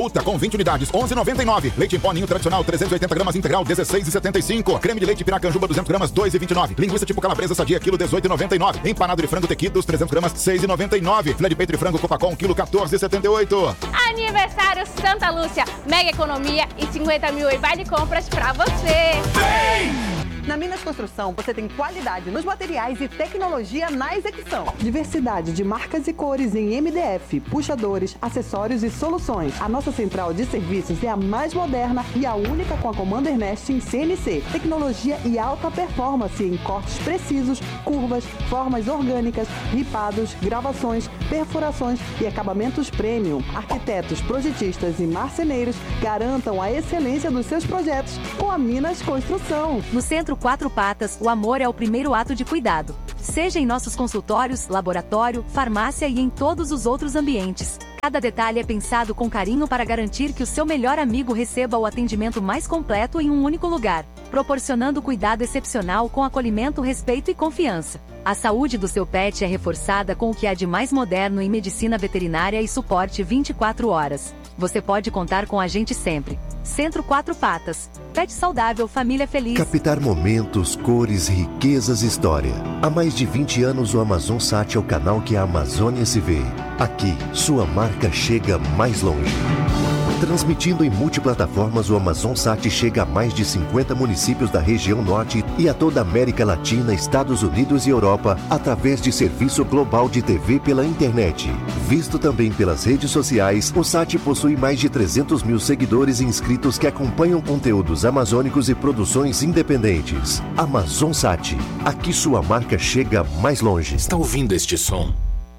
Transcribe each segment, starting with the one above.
Uta com 20 unidades, 11,99. Leite em pó ninho tradicional, 380 gramas integral, 16,75. Creme de leite Piracanjuba, 200 gramas, 2,29. Linguiça tipo calabresa sadia, quilo, 18,99. Empanado de frango tequidos, 300 gramas, 6,99. Filé de peito de frango Copacom, quilo, 14,78. Aniversário Santa Lúcia, mega economia e 50 mil em vale compras pra você. Na Minas Construção, você tem qualidade nos materiais e tecnologia na execução. Diversidade de marcas e cores em MDF, puxadores, acessórios e soluções. A nossa central de serviços é a mais moderna e a única com a Commander Nest em CNC. Tecnologia e alta performance em cortes precisos, curvas, formas orgânicas, ripados, gravações, perfurações e acabamentos premium. Arquitetos, projetistas e marceneiros garantam a excelência dos seus projetos com a Minas Construção. No Centro Quatro Patas, o amor é o primeiro ato de cuidado. Seja em nossos consultórios, laboratório, farmácia e em todos os outros ambientes. Cada detalhe é pensado com carinho para garantir que o seu melhor amigo receba o atendimento mais completo em um único lugar, proporcionando cuidado excepcional com acolhimento, respeito e confiança. A saúde do seu pet é reforçada com o que há de mais moderno em medicina veterinária e suporte 24 horas. Você pode contar com a gente sempre. Centro Quatro Patas. Pet saudável, família feliz. Captar momentos, cores, riquezas e história. Há mais de 20 anos o AmazonSat é o canal que a Amazônia se vê. Aqui, sua marca chega mais longe. Transmitindo em multiplataformas, o AmazonSat chega a mais de 50 municípios da região norte e a toda a América Latina, Estados Unidos e Europa, através de serviço global de TV pela internet. Visto também pelas redes sociais, o Sat possui mais de 300 mil seguidores e inscritos que acompanham conteúdos amazônicos e produções independentes. AmazonSat, aqui sua marca chega mais longe. Está ouvindo este som?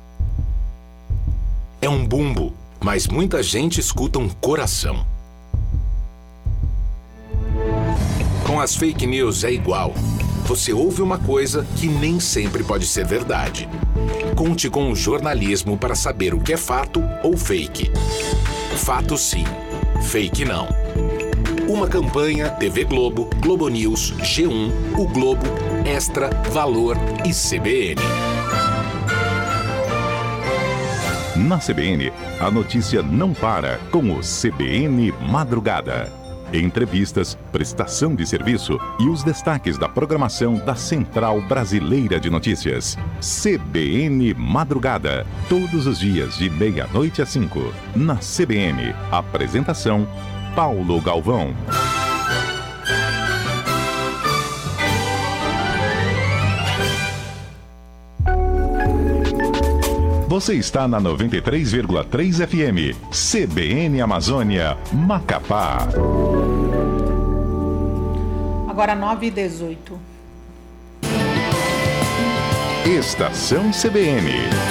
É um bumbo. Mas muita gente escuta um coração. Com as fake news é igual. Você ouve uma coisa que nem sempre pode ser verdade. Conte com o jornalismo para saber o que é fato ou fake. Fato sim, fake não. Uma campanha TV Globo, Globo News, G1, O Globo, Extra, Valor e CBN. Na CBN, a notícia não para com o CBN Madrugada. Entrevistas, prestação de serviço e os destaques da programação da Central Brasileira de Notícias. CBN Madrugada, todos os dias de 00:30 às 5. Na CBN, apresentação Paulo Galvão. Você está na 93,3 FM, CBN Amazônia, Macapá. Agora 9h18. Estação CBN.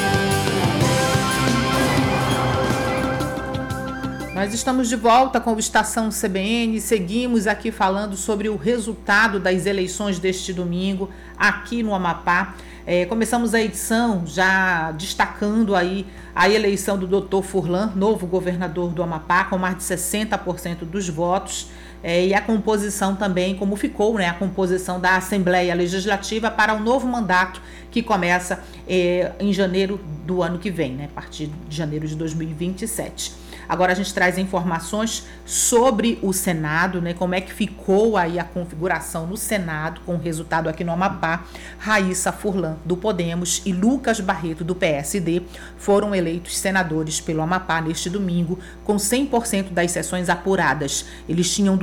Nós estamos de volta com o Estação CBN, seguimos aqui falando sobre o resultado das eleições deste domingo aqui no Amapá. Começamos a edição já destacando aí a eleição do Dr. Furlan, novo governador do Amapá, com mais de 60% dos votos, e a composição também, como ficou, né, a composição da Assembleia Legislativa para o novo mandato que começa em janeiro do ano que vem, né, a partir de janeiro de 2027. Agora a gente traz informações sobre o Senado, né? Como é que ficou aí a configuração no Senado, com o resultado aqui no Amapá. Raíssa Furlan, do Podemos, e Lucas Barreto, do PSD, foram eleitos senadores pelo Amapá neste domingo, com 100% das sessões apuradas. Eles tinham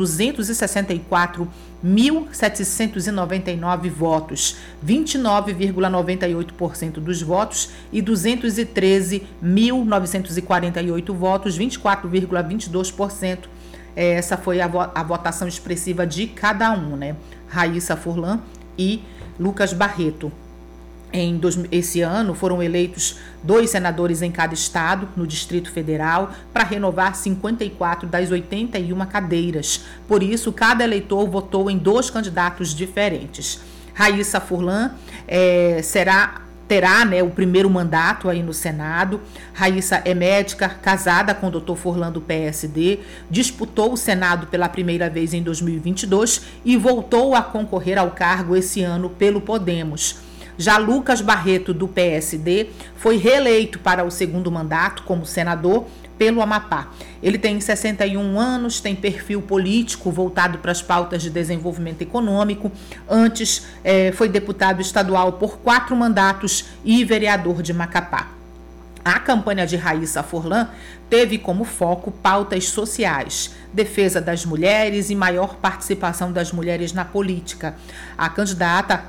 264.799 votos, 29,98% dos votos, e 213.948 votos, 24,22%. Essa foi a votação expressiva de cada um, né? Raíssa Furlan e Lucas Barreto. Esse ano foram eleitos 2 senadores em cada estado, no Distrito Federal, para renovar 54 das 81 cadeiras. Por isso, cada eleitor votou em 2 candidatos diferentes. Raíssa Furlan terá, né, o primeiro mandato aí no Senado. Raíssa é médica, casada com o Dr. Furlan, do PSD, disputou o Senado pela primeira vez em 2022 e voltou a concorrer ao cargo esse ano pelo Podemos. Já Lucas Barreto, do PSD, foi reeleito para o segundo mandato como senador pelo Amapá. Ele tem 61 anos, tem perfil político voltado para as pautas de desenvolvimento econômico. Antes foi deputado estadual por 4 mandatos e vereador de Macapá. A campanha de Raíssa Forlan teve como foco pautas sociais, defesa das mulheres e maior participação das mulheres na política. A candidata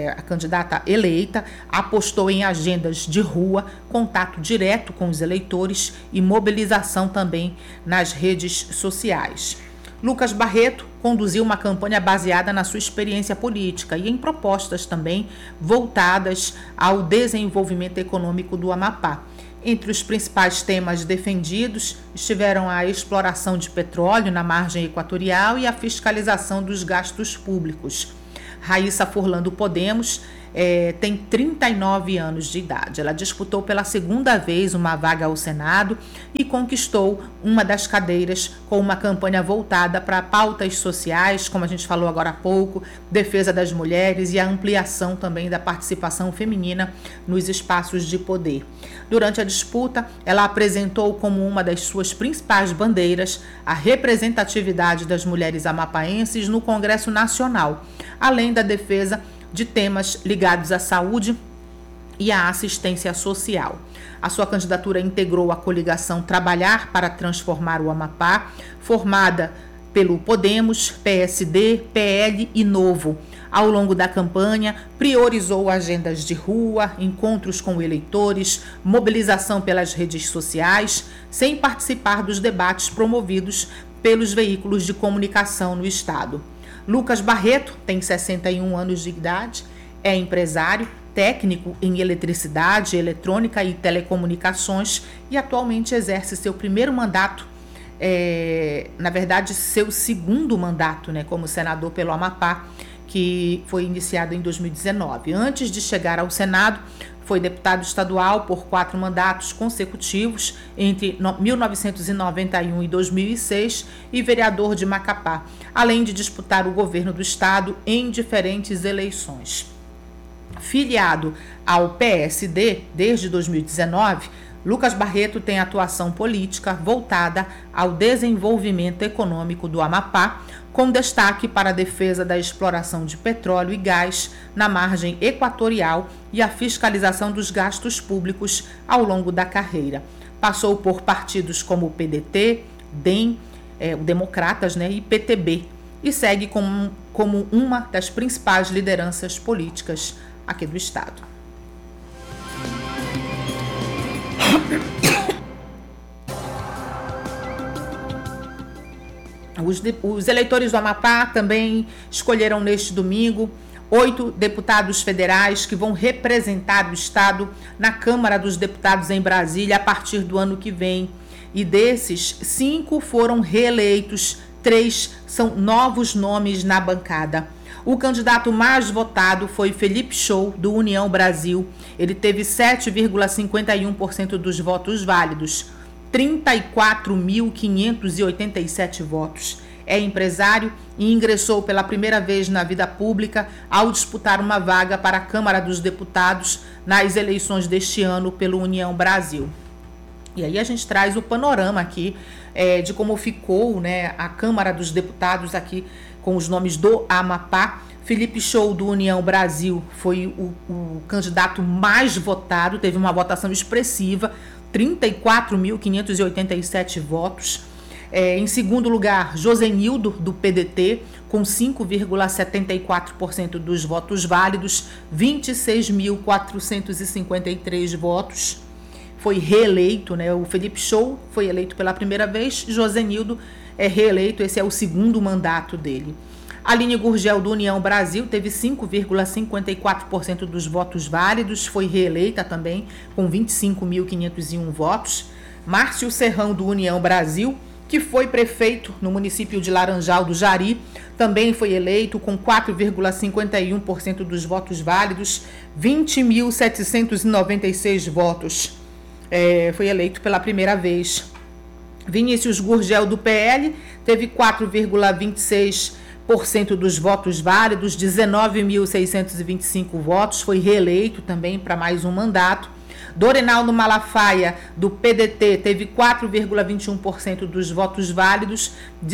eleita apostou em agendas de rua, contato direto com os eleitores e mobilização também nas redes sociais. Lucas Barreto conduziu uma campanha baseada na sua experiência política e em propostas também voltadas ao desenvolvimento econômico do Amapá. Entre os principais temas defendidos estiveram a exploração de petróleo na margem equatorial e a fiscalização dos gastos públicos. Raíssa Forlan do Podemos tem 39 anos de idade. Ela disputou pela segunda vez uma vaga ao Senado e conquistou uma das cadeiras com uma campanha voltada para pautas sociais, como a gente falou agora há pouco, defesa das mulheres e a ampliação também da participação feminina nos espaços de poder. Durante a disputa, ela apresentou como uma das suas principais bandeiras a representatividade das mulheres amapaenses no Congresso Nacional, além da defesa de temas ligados à saúde e à assistência social. A sua candidatura integrou a coligação Trabalhar para Transformar o Amapá, formada pelo Podemos, PSD, PL e Novo. Ao longo da campanha, priorizou agendas de rua, encontros com eleitores, mobilização pelas redes sociais, sem participar dos debates promovidos pelos veículos de comunicação no estado. Lucas Barreto tem 61 anos de idade, é empresário, técnico em eletricidade, eletrônica e telecomunicações e atualmente exerce seu primeiro mandato, na verdade seu segundo mandato, como senador pelo Amapá, que foi iniciado em 2019. Antes de chegar ao Senado, foi deputado estadual por 4 mandatos consecutivos entre 1991 e 2006 e vereador de Macapá, além de disputar o governo do estado em diferentes eleições. Filiado ao PSD desde 2019, Lucas Barreto tem atuação política voltada ao desenvolvimento econômico do Amapá, com destaque para a defesa da exploração de petróleo e gás na margem equatorial e a fiscalização dos gastos públicos ao longo da carreira. Passou por partidos como o PDT, DEM, Democratas e PTB, e segue como uma das principais lideranças políticas aqui do estado. Os eleitores do Amapá também escolheram neste domingo 8 deputados federais que vão representar o estado na Câmara dos Deputados em Brasília a partir do ano que vem. E desses, 5 foram reeleitos, 3 são novos nomes na bancada. O candidato mais votado foi Felipe Show, do União Brasil. Ele teve 7,51% dos votos válidos, 34.587 votos. É empresário e ingressou pela primeira vez na vida pública ao disputar uma vaga para a Câmara dos Deputados nas eleições deste ano pelo União Brasil. E aí a gente traz o panorama aqui de como ficou a Câmara dos Deputados aqui com os nomes do Amapá. Felipe Show, do União Brasil, foi o candidato mais votado, teve uma votação expressiva, 34.587 votos. Em segundo lugar, Josenildo, do PDT, com 5,74% dos votos válidos, 26.453 votos. Foi reeleito, o Felipe Show foi eleito pela primeira vez, Josenildo é reeleito, esse é o segundo mandato dele. Aline Gurgel, do União Brasil, teve 5,54% dos votos válidos, foi reeleita também com 25.501 votos. Márcio Serrão, do União Brasil, que foi prefeito no município de Laranjal do Jari, também foi eleito com 4,51% dos votos válidos, 20.796 votos. Foi eleito pela primeira vez. Vinícius Gurgel, do PL, teve 4,26% dos votos válidos, 19.625 votos, foi reeleito também para mais um mandato. Dorinaldo Malafaia, do PDT, teve 4,21% dos votos válidos,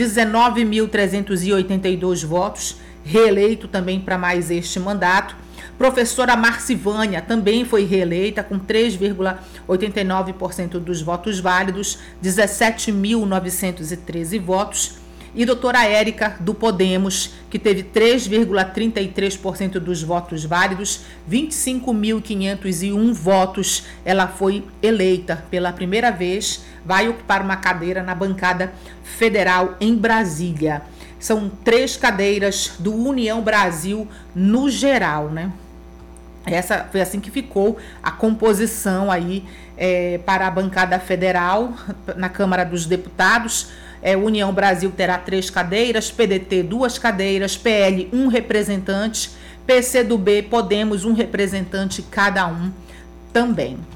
19.382 votos, reeleito também para mais este mandato. Professora Marcivânia também foi reeleita com 3,89% dos votos válidos, 17.913 votos. E doutora Érica, do Podemos, que teve 3,33% dos votos válidos, 25.501 votos. Ela foi eleita pela primeira vez, vai ocupar uma cadeira na bancada federal em Brasília. São 3 cadeiras do União Brasil no geral, né? Essa foi assim que ficou a composição aí para a bancada federal na Câmara dos Deputados. União Brasil terá 3 cadeiras, PDT 2 cadeiras, PL 1 representante, PCdoB, Podemos 1 representante cada um também.